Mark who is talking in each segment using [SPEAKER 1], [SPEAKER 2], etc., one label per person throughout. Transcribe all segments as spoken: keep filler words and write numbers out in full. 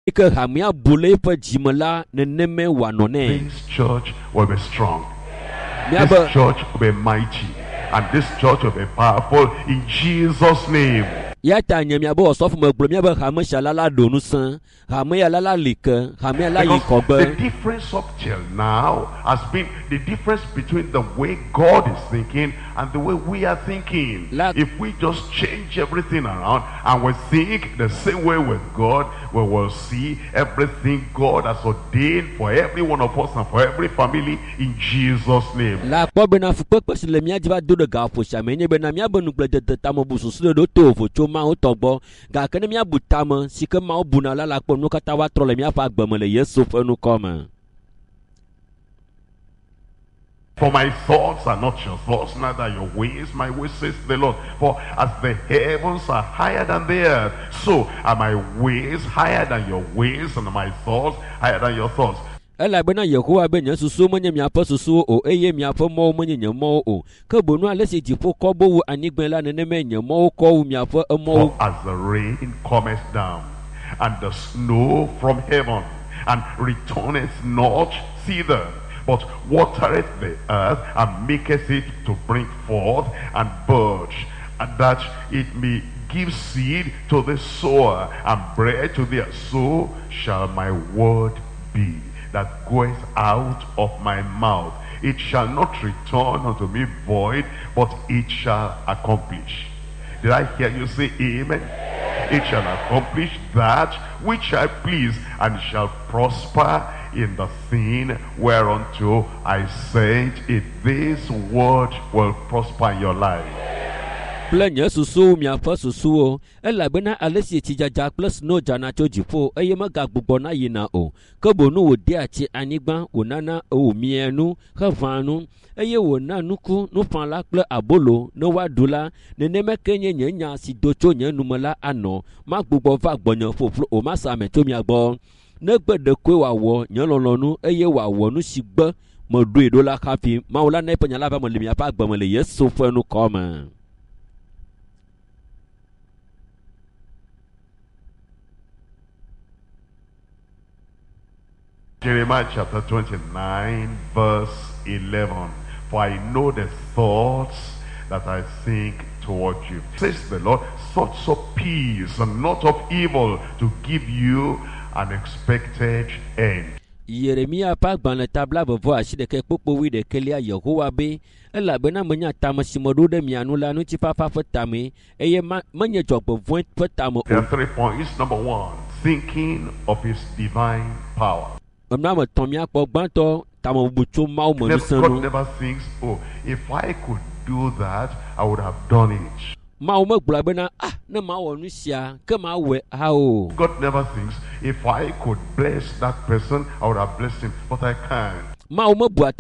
[SPEAKER 1] This
[SPEAKER 2] church will be strong. This church will be mighty. And this church will be powerful in Jesus' name.
[SPEAKER 1] Because
[SPEAKER 2] the difference up till now has been the difference between the way God is thinking and the way we are thinking.
[SPEAKER 1] Like,
[SPEAKER 2] if we just change everything around and we think the same way with God, we will see everything God has ordained for every one of us and for every family in Jesus' name.
[SPEAKER 1] Mao togbo ga kene mia butama sike mao buna la la kpom no kata wa trole mia fa gbemele Yesu fenu koma.
[SPEAKER 2] For my thoughts are not your thoughts, neither your ways my ways, says the Lord. For as the heavens are higher than the earth, so are my ways higher than your ways, and my thoughts higher than your thoughts.
[SPEAKER 1] Ela bena Yehowa be nya susu menye mia pa susu o eye mia pa mo menye nya mo o ke bonu ale se jipo ko bo wu anigben la ne ne menye mo ko wu mia pa mo.
[SPEAKER 2] As the rain cometh down and the snow from heaven and returneth not thither, but watereth the earth and maketh it to bring forth and bud, and that it may give seed to the sower and bread to the, so shall my word be that goeth out of my mouth. It shall not return unto me void, but it shall accomplish. Did I hear you say amen? It shall accomplish that which I please, and shall prosper in the thing whereunto I sent it. This word will prosper in your life.
[SPEAKER 1] Planya susu mia fa susu o ela bena alesi tijaja plus no jana chojipo eye maga gbogbo na yina o kobonu wo de achi anigban onana o mienu havanu eye wona nuku nufan la ple abolo no wadula neneme kenye nyenya si docho nyenumala ano ma gbogbo va gbonyan foflo o ma sa meto mi agbo ne gbede kwe wa wo nyelolonu eye wa wo nu sigbe mo du edola kafi ma ola na ipenya la ba mo le mi apa gbomole Yesu fenu koma.
[SPEAKER 2] Jeremiah chapter twenty-nine verse eleven. For I know the thoughts that I think toward you, says the Lord, thoughts of peace and not of evil, to give you an expected end.
[SPEAKER 1] Yeremia pa gban tabla bovo aside ke popo wi de kelia Yehowa be ela bena menya tamasimodo de mianu la nu ti papa fetame eye manye jogbo voin fetamo.
[SPEAKER 2] There are three points. Number one, thinking of his divine power.
[SPEAKER 1] God never
[SPEAKER 2] thinks, oh, if I could do that, I would have done it. God never thinks, if I could bless that person, I would have blessed him, but I can't. God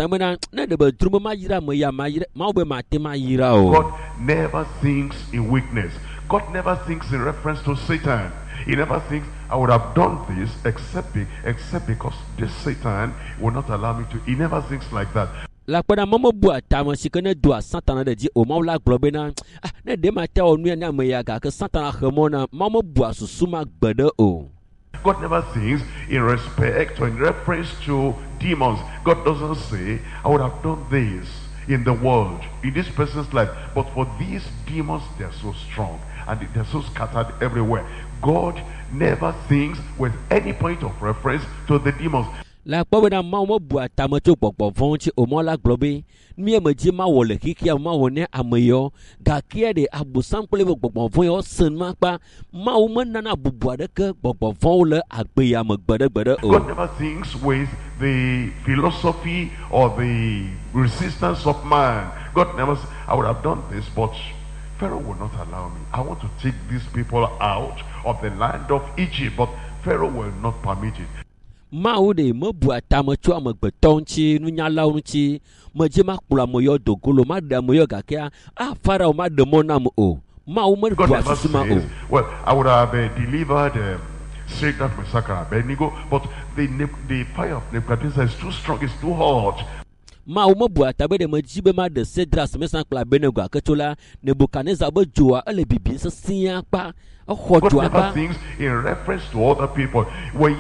[SPEAKER 2] never thinks in weakness. God never thinks in reference to Satan. He never thinks, I would have done this except, be, except because this Satan will not allow me to. He never thinks like that.
[SPEAKER 1] La pada mama buat tamu si kena dua Satan ada di o mau la globena ah ne de ma ta onu na meyaga ke Satan khemona mama buat susuma gbede o.
[SPEAKER 2] God never thinks in respect or in reference to demons. God doesn't say, I would have done this in the world, in this person's life, but for these demons, they are so strong and they're so scattered everywhere. God never thinks with any point of reference to the demons.
[SPEAKER 1] La pobena mama buat tamu tu pokok vonci o mau la globe ni emerji ma wole kiki ma wone ameyo gakia de abu sampole pokok vonci sen makpa ma umena na abu buat deke pokok vonci agbe ya magbede gbede o.
[SPEAKER 2] God never thinks with the philosophy or the resistance of man. God never says, I would have done this, but Pharaoh will not allow me. I want to take these people out of the land of Egypt, but Pharaoh will not permit it.
[SPEAKER 1] Maude me buat tamu tu am betonci nunya launci majema kula moyo dogolo madam moyo gakia ah Pharaoh madam monam o mau me buat susuma o.
[SPEAKER 2] Well, I would have uh, delivered um, Shadrach, Meshach, and Abednego, but the the fire of Nebuchadnezzar is too strong, it's too hot.
[SPEAKER 1] Mau me buat tabe de majibe ma de Shadrach, Meshach, and Abednego kecola Nebuchadnezzar berjua ele bibi sesia pa.
[SPEAKER 2] God never thinks in reference to other people. When